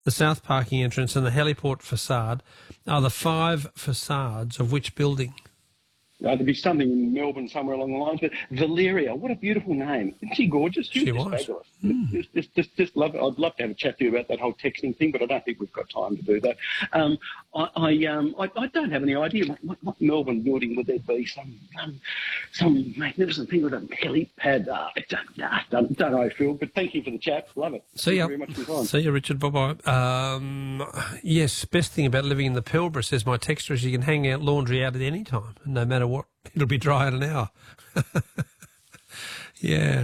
the south parking entrance and the heliport facade are the 5 facades of which building? There'd be something in Melbourne somewhere along the lines, but Valeria, what a beautiful name. Isn't she gorgeous? She was. Fabulous. Just love it. I'd love to have a chat to you about that whole texting thing, but I don't think we've got time to do that. I don't have any idea. What Melbourne building would there be? Some magnificent thing with a helipad. Don't know, Phil, but thank you for the chat. Love it. See ya. Thank you very much for your time. See you, Richard. Bye-bye. Yes, best thing about living in the Pilbara, says my texter, is you can hang out laundry out at any time, no matter what. It'll be dry in an hour. Yeah.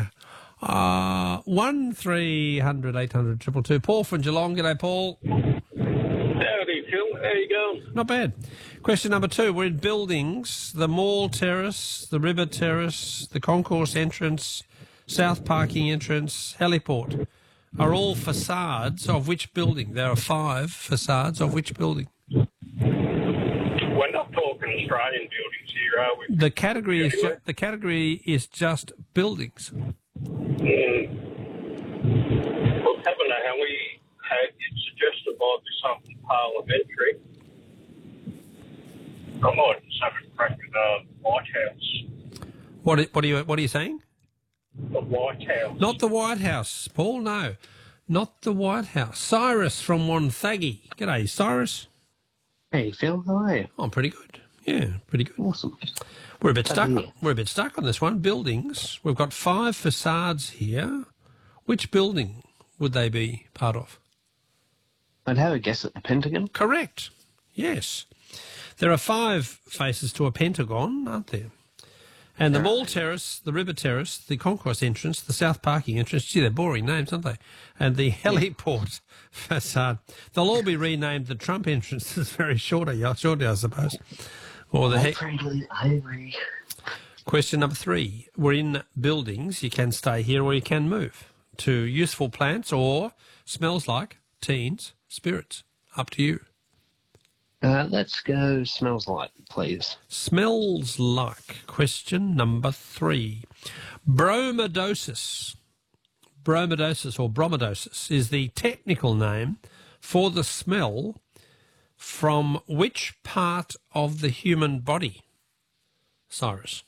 1300 800 222. Paul from Geelong. G'day, Paul. Howdy, Phil. How you going? Not bad. Question number 2. We're in buildings. The Mall Terrace, the River Terrace, the Concourse entrance, South Parking entrance, heliport are all facades of which building? There are 5 facades of which building? We're not talking Australian buildings here, are we? The category is just buildings. Well, haven't we had it suggested might be something parliamentary? I might have a crack at the White House. What are you saying? The White House. Not the White House, Paul. No, not the White House. Cyrus from Wonthaggi. G'day, Cyrus. Hey, Phil, how are you? I'm pretty good. Yeah, pretty good. Awesome. We're a bit stuck. We're a bit stuck on this one. Buildings. We've got 5 facades here. Which building would they be part of? I'd have a guess at the Pentagon. Correct. Yes. There are 5 faces to a pentagon, aren't there? And the Mall Terrace, the River Terrace, the Concourse entrance, the South Parking entrance. Gee, they're boring names, aren't they? And the heliport facade. They'll all be renamed the Trump entrance. It's very shortly, I suppose. Or the I agree. Question number 3. We're in buildings. You can stay here or you can move to useful plants or smells like teens, spirits. Up to you. Let's go smells like, please. Smells like. Question number 3. Bromodosis. Bromodosis or bromodosis is the technical name for the smell from which part of the human body? Cyrus.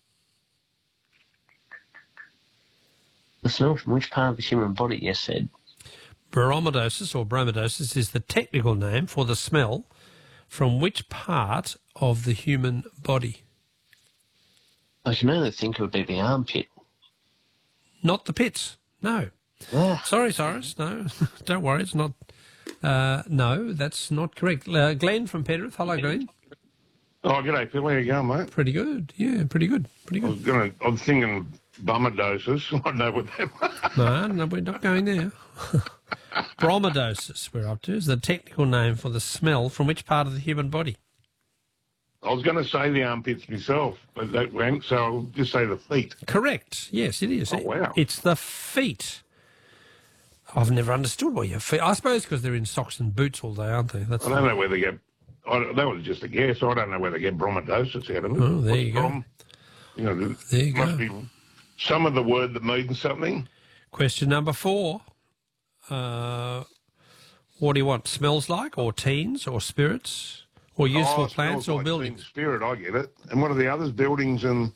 The smell from which part of the human body, you said? Bromodosis or bromodosis is the technical name for the smell from which part of the human body? I can only think it would be the armpit. Not the pits, no. Ah. Sorry, Cyrus, no. Don't worry, it's not. No, that's not correct. Glenn from Penrith. Hello, Glenn. Oh, g'day, Phil. How you going, mate? Pretty good. Yeah, pretty good. Pretty good. I was thinking bromodosis. I know what that was. No, we're not going there. Bromodosis, we're up to, is the technical name for the smell from which part of the human body? I was going to say the armpits myself, but that went, so I'll just say the feet. Correct. Yes, it is. Oh, wow. It's the feet. I've never understood why your feet. I suppose because they're in socks and boots all day, aren't they? I don't know where they get. That was just a guess. I don't know where they get bromodosis out of it. Oh, there you go. There you must be some of the word that means something. Question number 4. What do you want? Smells like, or teens, or spirits, or useful plants, or like buildings? Spirit, I get it. And what are the others? Buildings and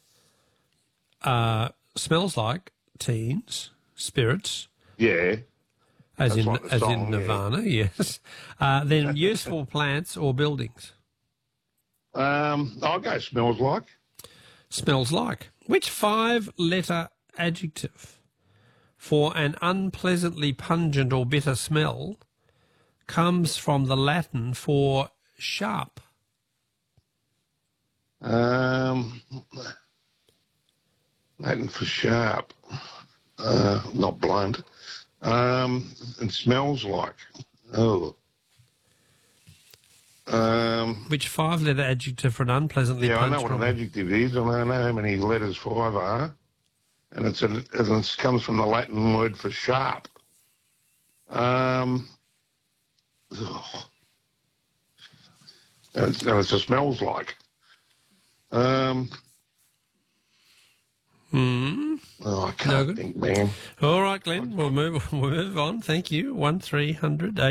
smells like, teens, spirits. Yeah. As in song, Nirvana, yes. Then useful plants or buildings. I'll go smells like. Smells like. Which 5-letter adjective for an unpleasantly pungent or bitter smell comes from the Latin for sharp? Latin for sharp. Not blunt. It smells like. Oh. Which 5-letter adjective for an unpleasantly pungent? Yeah, I know what an adjective is, and I know how many letters 5 are. And it comes from the Latin word for sharp. It smells like. Oh, I can't good. think, man. All right, Glenn, we'll move on. Thank you. 1300